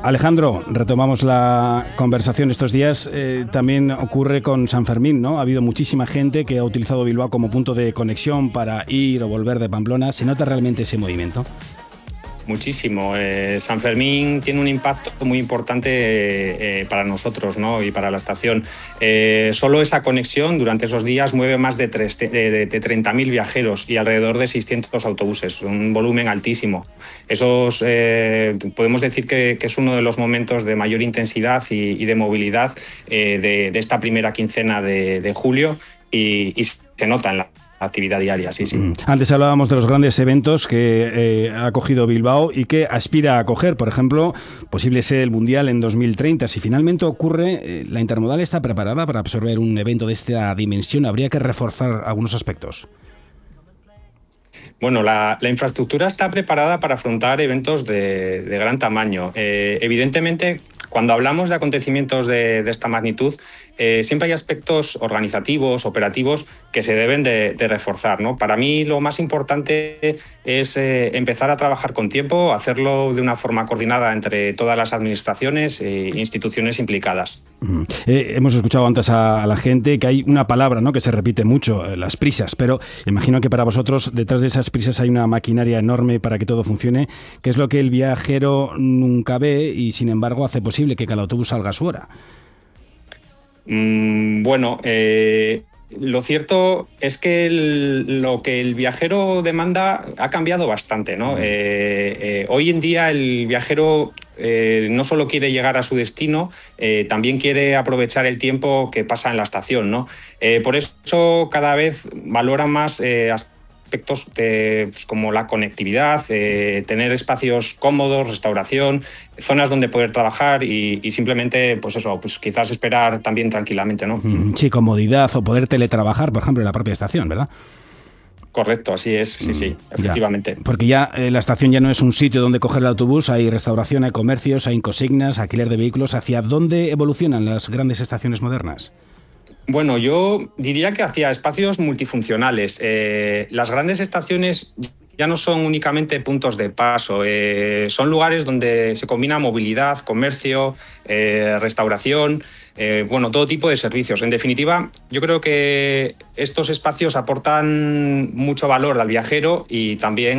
Alejandro, retomamos la conversación estos días. También ocurre con San Fermín, ¿no? Ha habido muchísima gente que ha utilizado Bilbao como punto de conexión para ir o volver de Pamplona. ¿Se nota realmente ese movimiento? Muchísimo. San Fermín tiene un impacto muy importante para nosotros, ¿no? Y para la estación. Solo esa conexión durante esos días mueve más de 30.000 viajeros y alrededor de 600 autobuses, un volumen altísimo. Podemos decir que es uno de los momentos de mayor intensidad y de movilidad de esta primera quincena de julio y se nota en la actividad diaria, sí. Antes hablábamos de los grandes eventos que ha acogido Bilbao y que aspira a acoger, por ejemplo, posible ser el Mundial en 2030. Si finalmente ocurre, ¿la Intermodal está preparada para absorber un evento de esta dimensión? ¿Habría que reforzar algunos aspectos? Bueno, la infraestructura está preparada para afrontar eventos de gran tamaño. Evidentemente, cuando hablamos de acontecimientos de esta magnitud, siempre hay aspectos organizativos, operativos, que se deben de reforzar, ¿no? Para mí lo más importante es empezar a trabajar con tiempo, hacerlo de una forma coordinada entre todas las administraciones e instituciones implicadas. Hemos escuchado antes a la gente que hay una palabra, ¿no?, que se repite mucho, las prisas, pero imagino que para vosotros detrás de esas prisas hay una maquinaria enorme para que todo funcione, que es lo que el viajero nunca ve y sin embargo hace posible que cada autobús salga a su hora. Lo cierto es que lo que el viajero demanda ha cambiado bastante, ¿no? Hoy en día el viajero no solo quiere llegar a su destino, también quiere aprovechar el tiempo que pasa en la estación, ¿no? Por eso cada vez valora más aspectos como la conectividad, tener espacios cómodos, restauración, zonas donde poder trabajar y simplemente, pues quizás esperar también tranquilamente, ¿no? Sí, comodidad o poder teletrabajar, por ejemplo, en la propia estación, ¿verdad? Correcto, así es, sí, efectivamente. Ya, porque ya la estación ya no es un sitio donde coger el autobús, hay restauración, hay comercios, hay consignas, alquiler de vehículos. ¿Hacia dónde evolucionan las grandes estaciones modernas? Bueno, yo diría que hacia espacios multifuncionales. Las grandes estaciones ya no son únicamente puntos de paso, son lugares donde se combina movilidad, comercio, restauración, todo tipo de servicios. En definitiva, yo creo que estos espacios aportan mucho valor al viajero y también